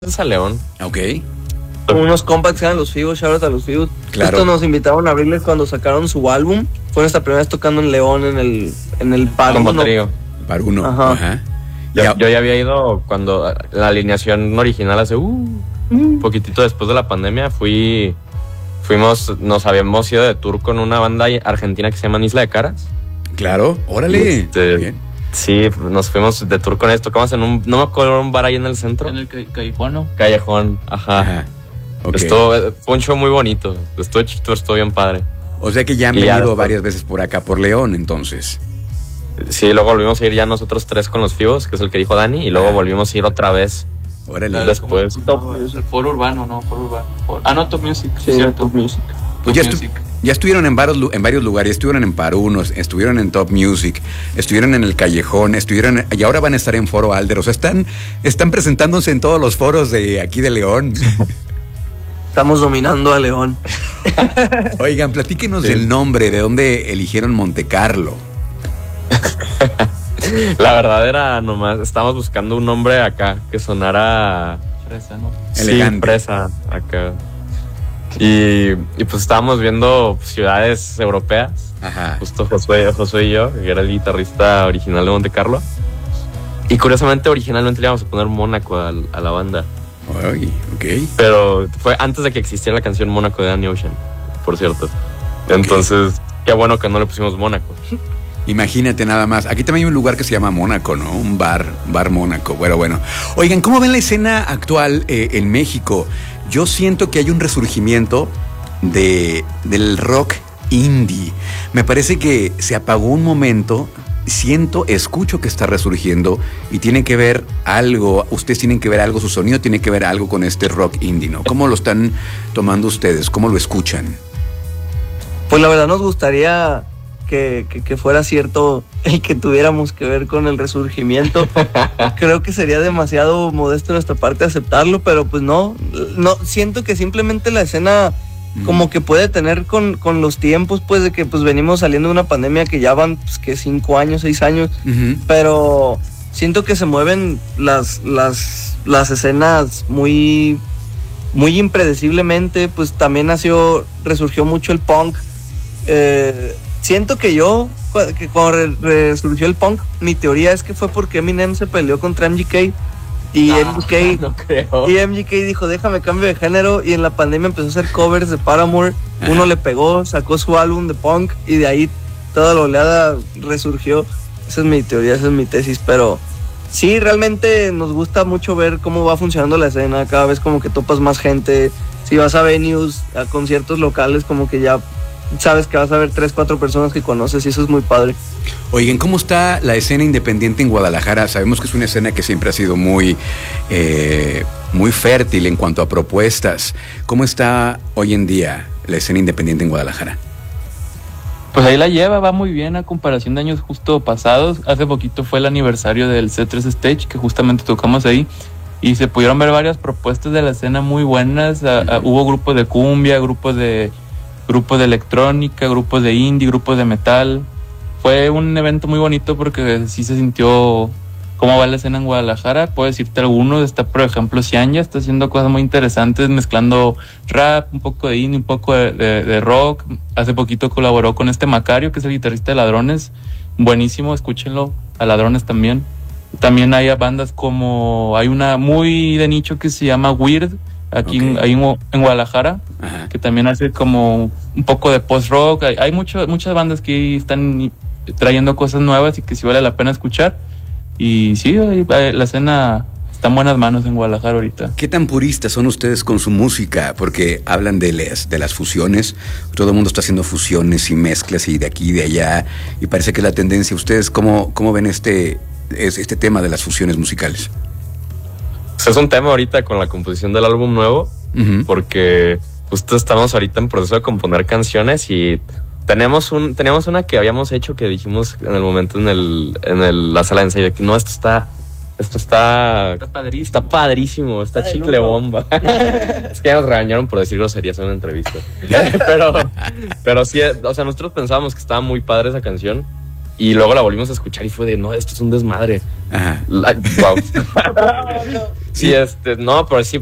Es a León. Ok. Con unos compas que eran los Fibos, shout out a los Fibos. Claro. Justo nos invitaron a abrirles cuando sacaron su álbum. Fue nuestra primera vez tocando en León en el Paro. Como trío. Para uno. Ajá. Ajá. Yo ya había ido cuando la alineación original hace poquitito después de la pandemia nos habíamos ido de tour con una banda argentina que se llama Isla de Caras. Claro, órale. Bien. Sí, nos fuimos de tour con esto, tocamos en no me acuerdo, un bar ahí en el centro. En el Callejón, ¿no? Callejón, ajá. Okay. Fue un show muy bonito, estuvo bien padre. O sea que ya han venido varias veces por acá, por León, entonces. Sí, luego volvimos a ir ya nosotros tres con los Fibos, que es el que dijo Dani, y luego volvimos a ir otra vez. Órale. Después. El Foro Urbano, no, Foro Urbano. Top Music, sí, cierto. Top Music. Pues ya estuvieron en varios lugares, estuvieron en Parunos, estuvieron en Top Music, estuvieron en el Callejón, y ahora van a estar en Foro Alder. O sea, están presentándose en todos los foros de aquí de León. Estamos dominando a León. Oigan, platíquenos del nombre, de dónde eligieron Monte Carlo. La verdad era nomás, estábamos buscando un nombre acá que sonara fresa, ¿no? Elegante. Sí, fresa acá. Y pues estábamos viendo ciudades europeas. Ajá. Justo Josué y yo, que era el guitarrista original de Monte Carlo. Y curiosamente, originalmente le íbamos a poner Mónaco a la banda. Ay, ok. Pero fue antes de que existiera la canción Mónaco de Danny Ocean, por cierto. Entonces, qué bueno que no le pusimos Mónaco. Imagínate nada más. Aquí también hay un lugar que se llama Mónaco, ¿no? Un bar Mónaco. Bueno. Oigan, ¿cómo ven la escena actual en México? Yo siento que hay un resurgimiento del rock indie. Me parece que se apagó un momento. Escucho que está resurgiendo y tiene que ver algo, ustedes tienen que ver algo, su sonido tiene que ver algo con este rock indie, ¿no? ¿Cómo lo están tomando ustedes? ¿Cómo lo escuchan? Pues la verdad nos gustaría que fuera cierto el que tuviéramos que ver con el resurgimiento. Creo que sería demasiado modesto de nuestra parte aceptarlo, pero pues no, siento que simplemente la escena como que puede tener con los tiempos, pues de que pues venimos saliendo de una pandemia que ya van pues, que 5 años, 6 años, pero siento que se mueven las escenas muy, muy impredeciblemente. Pues también resurgió mucho el punk. Siento que cuando resurgió el punk, mi teoría es que fue porque Eminem se peleó contra MGK y MGK dijo, déjame cambio de género, y en la pandemia empezó a hacer covers de Paramore. Uno le pegó, sacó su álbum de punk y de ahí toda la oleada resurgió. Esa es mi teoría, esa es mi tesis, pero sí, realmente nos gusta mucho ver cómo va funcionando la escena. Cada vez como que topas más gente. Si vas a venues, a conciertos locales, como que ya sabes que vas a ver 3-4 personas que conoces, y eso es muy padre. Oigan, ¿cómo está la escena independiente en Guadalajara? Sabemos que es una escena que siempre ha sido muy fértil en cuanto a propuestas. ¿Cómo está hoy en día la escena independiente en Guadalajara? Pues ahí la lleva, va muy bien a comparación de años justo pasados. Hace poquito fue el aniversario del C3 Stage, que justamente tocamos ahí, y se pudieron ver varias propuestas de la escena muy buenas. Hubo grupos de cumbia, grupos de electrónica, grupos de indie, grupos de metal. Fue un evento muy bonito porque sí se sintió cómo va la escena en Guadalajara. Puedo decirte algunos. Está, por ejemplo, Cianya, está haciendo cosas muy interesantes, mezclando rap, un poco de indie, un poco de rock. Hace poquito colaboró con Macario, que es el guitarrista de Ladrones. Buenísimo, escúchenlo. A Ladrones también. También hay bandas hay una muy de nicho que se llama Weird, aquí en Guadalajara. Ajá. Que también hace como un poco de post-rock. Hay muchas bandas que están trayendo cosas nuevas y que sí vale la pena escuchar. Y sí, la escena está en buenas manos en Guadalajara ahorita. ¿Qué tan puristas son ustedes con su música? Porque hablan de las fusiones. Todo el mundo está haciendo fusiones y mezclas y de aquí y de allá. Y parece que es la tendencia. ¿Ustedes cómo ven este tema de las fusiones musicales? Pues es un tema ahorita con la composición del álbum nuevo, porque justo estamos ahorita en proceso de componer canciones y teníamos una que habíamos hecho que dijimos en el momento en la sala de ensayo que no, esto está padrísimo, está chicle bomba. Es que ya nos regañaron por decir groserías en una entrevista. pero sí, o sea, nosotros pensábamos que estaba muy padre esa canción Y luego la volvimos a escuchar y fue de, no, esto es un desmadre. Ajá. Wow. Sí, no, pero sí,